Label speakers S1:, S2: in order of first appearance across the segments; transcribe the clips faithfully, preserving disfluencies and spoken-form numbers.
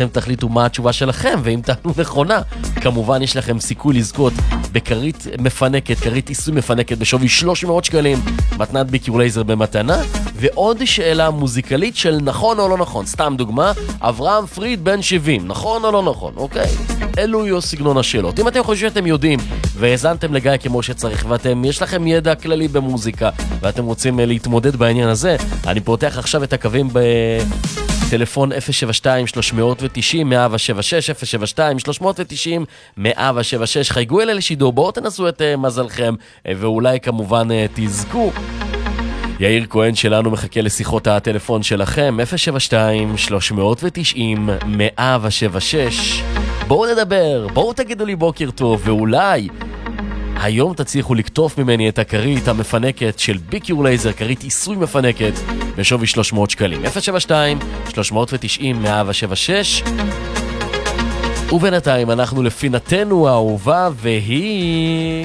S1: אתם תחליטו מה התשובה שלכם, ואם תענו נכונה, כמובן יש לכם סיכוי לזכות בכרית מפנקת, כרית עיסוי מפנקת בשווי שלוש מאות שקלים, מתנת ביקור לייזר במתנה, ועוד שאלה מוזיקלית של נכון או לא נכון. סתם דוגמה, אברהם פריד בן שבעים, נכון או לא נכון, אוקיי? אלו יהיו סגנון השאלות. אם אתם חושבים שאתם יודעים והזנתם לגיא כמו שצריך, ואתם, יש לכם ידע כללי במוזיקה, ואתם רוצים להתמודד בעניין הזה, אני פותח עכשיו את הקווים בטלפון אפס שבע שתיים שלוש תשעים אחת שבע שש, אפס שבע שתיים שלוש תשעים אחת שבע שש. חייגו אלה לשידור, בואו תנסו את מזלכם, ואולי כמובן תזכו. יאיר כהן שלנו מחכה לשיחות הטלפון שלכם, אפס שבע שתיים שלוש תשעים אחת שבע שש. בואו נדבר, בואו תגידו לי בוקר טוב, ואולי היום תצליחו לקטוף ממני את הכרית המפנקת של ביקור לייזר, כרית עיסוי מפנקת בשווי שלוש מאות שקלים. אפס שבע שתיים שלוש תשעים אחת שבע שש. ובינתיים אנחנו לפינתנו האהובה, והיא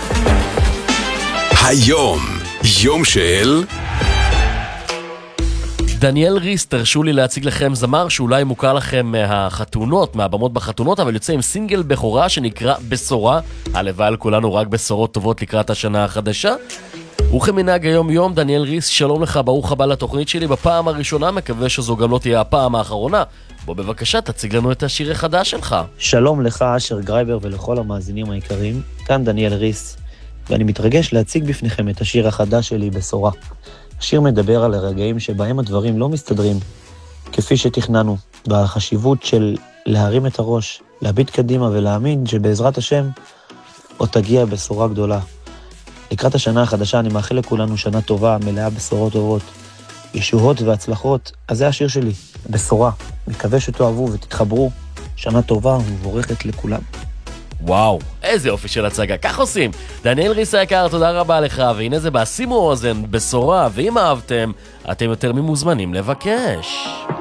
S2: היום יום של
S1: דניאל ריס. תרשו לי להציג לכם זמר שאולי מוכר לכם מהחתונות, מהבמות בחתונות, אבל יוצא עם סינגל בכורה שנקרא בשורה. הלוואי על כולנו רק בשורות טובות לקראת השנה החדשה. וכמנהג היום יום, דניאל ריס, שלום לך, ברוך הבא לתוכנית שלי בפעם הראשונה, מקווה שזו גם לא תהיה הפעם האחרונה. בוא בבקשה תציג לנו את השיר החדש שלך.
S3: שלום לך אשר גרייבר ולכל המאזינים היקרים, כאן דניאל ריס, ואני מתרגש להציג בפניכם את השיר החדש שלי בשורה. השיר מדבר על הרגעים שבהם הדברים לא מסתדרים כפי שתכננו, ועל החשיבות של להרים את הראש, להביט קדימה ולהאמין שבעזרת השם עוד תגיע בשורה גדולה. לקראת השנה החדשה אני מאחל לכולנו שנה טובה, מלאה בשורות טובות, ישועות והצלחות. אז זה השיר שלי, בשורה. מקווה שתאהבו ותתחברו. שנה טובה ומבורכת לכולם.
S1: וואו, איזה אופי של הצגה, כך עושים. דניאל ריס היקר, תודה רבה לך, והנה זה בשימו אוזן, בשורה, ואם אהבתם, אתם יותר ממוזמנים לבקש.